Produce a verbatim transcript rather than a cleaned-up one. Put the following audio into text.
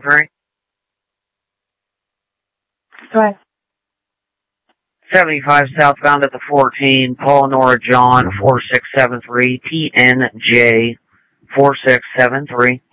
three. Go ahead. seventy-five southbound at the fourteen, Paul Nora John, four six seven three, P N J, four six seven three.